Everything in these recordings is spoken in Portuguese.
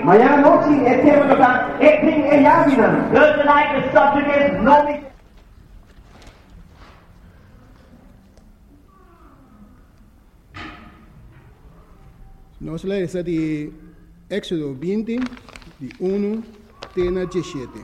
Maya noche tema no ka eting eyabina. Tonight the subject is knowing. Nós lemos de Éxodo 20, de 1 até 17.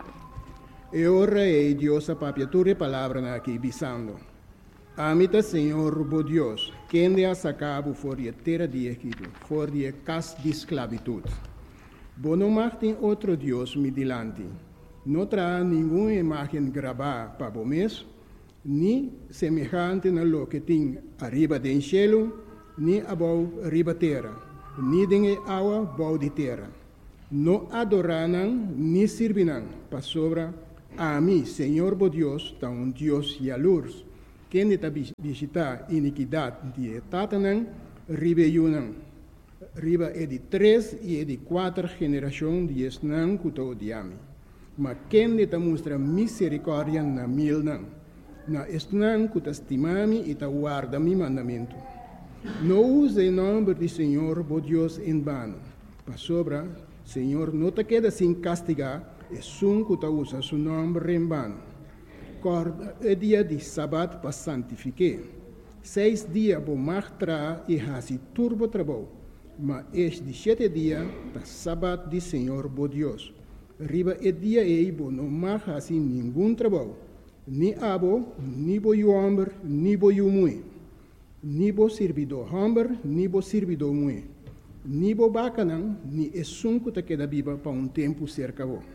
E ora é Deus a papiatura palavra aqui, bisando. Amita Senhor, bo Deus, quem de a sacabo for de terra de Egito, for de casa de esclavitud. Bo não martem outro Deus me dilante. Não terá nenhuma imagem gravada para o mês, nem semejante na lo que tem arriba do cielo, ni above riba terra, ni dengue água bau de terra. Não adoraram, ni servirão, para sobra a mim, Senhor bo Deus, tá um Deus yalurs, quem está visitar iniquidade de tatanang, ribeunang. Riba é de 3 e é de 4 gerações de esnang kuto diami. Mas quem está mostra misericórdia na milnang, na esnang kuta estimami e ta guarda mi mandamento. Não use o nome do Senhor, bo Deus, em vano. Para sobra, Senhor, não te queda sem castigar, e sun que te usa seu nome em vano. Corda é dia de sábado para santificar. 6 dias bo martra e hasi turbo trabalho, mas este 7 dias da sábado de Senhor, bo Deus. Riba é dia e bo não mar hasi nenhum trabalho, ni abo, ni bo homem, ni bo mulher. Ni bo servidor homem, ni bo servidor mulher. Ni bo bacanão, ni é sunco te queda viva para tempo cerca bo.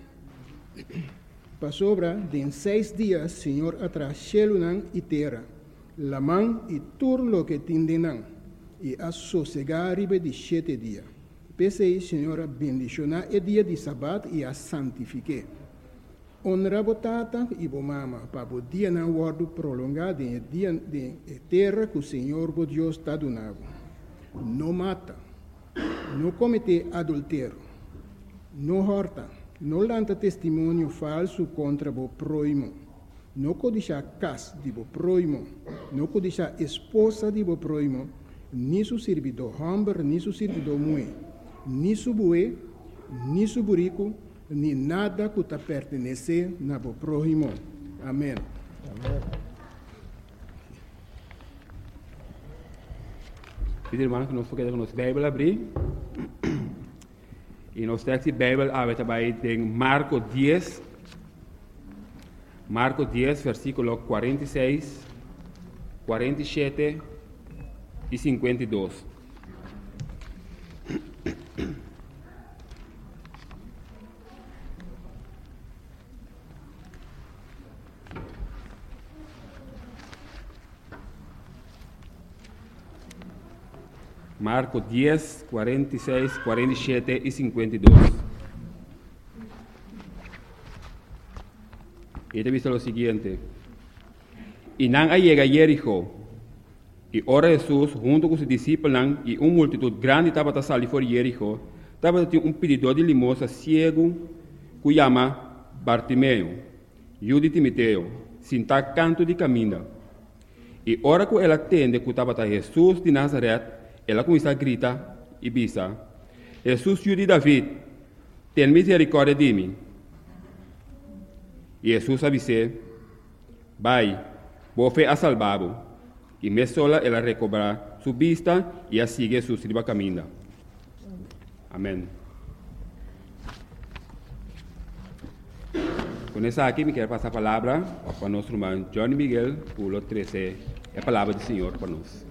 Para sobra, de 6 dias, Senhor atrás chelunang e terra, lamang e turlo que tindenang, e a sossegar riba de 7 dias. Pensei, Senhor, bendicionar o dia de sábado e a santifique. Honra botata e bo mama, para o dia não guardo prolongado em dia de terra que o Senhor, bo Deus, está donado. Não mata, não comete adultério, não horta, não lanta testemunho falso contra o próximo, não codiça casa de o próximo, não codiça esposa de o próximo, nem seu servidor homem, nem seu servidor mulher, nem seu bué, nem seu burico, nem nada que te pertenece na o próximo. Amém. Pedir irmão que nós podemos nossa Bíblia abrir. E nós texto de Bíblia abre também em Marcos 10, versículo 46, 47 e 52. Marcos 10, 46, 47 e 52. Y te dice lo siguiente. Y nan llega a Jericho. Y ora Jesús, junto con sus discípulos y una multitud grande estaba a salir por Jericho, estaba un pedidor de limosna ciego que llama Bartimeo, hijo de Timoteo, sin tal canto de camino. Y ora que él atende que estaba a Jesús de Nazaret, ela começa a gritar e bisa: Jesus, filho de David, tem misericórdia de mim. E Jesus avise: vai, boa fé a salvado. E me sola ela recobra sua vista e a sigue Jesus riba caminho. Amém. Com essa aqui, me quero passar a palavra para o nosso irmão Johnny Miguel, pulo 13, é a palavra do Senhor para nós.